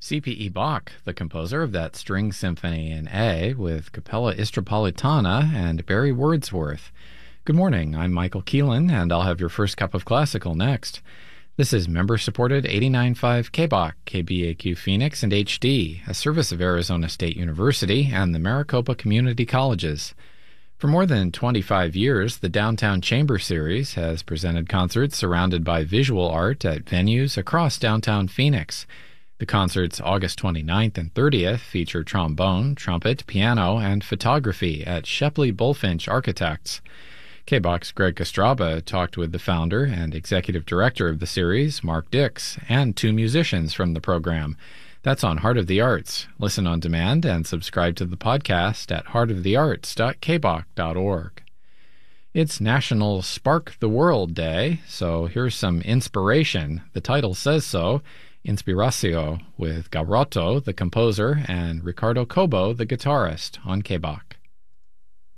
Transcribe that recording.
C.P.E. Bach, the composer of that string symphony in A with Capella Istropolitana and Barry Wordsworth. Good morning, I'm Michael Keelan, and I'll have your first cup of classical next. This is member-supported 89.5 KBOC, KBAQ Phoenix, and HD, a service of Arizona State University and the Maricopa Community Colleges. For more than 25 years, the Downtown Chamber Series has presented concerts surrounded by visual art at venues across downtown Phoenix. The concerts August 29th and 30th feature trombone, trumpet, piano, and photography at Shepley Bulfinch Architects. KBOC's Greg Kostraba talked with the founder and executive director of the series, Mark Dix, and two musicians from the program. That's on Heart of the Arts. Listen on demand and subscribe to the podcast at heartofthearts.kboc.org. It's National Spark the World Day, so here's some inspiration. The title says so. Inspiratio, with Garoto, the composer, and Ricardo Cobo, the guitarist, on KBOC.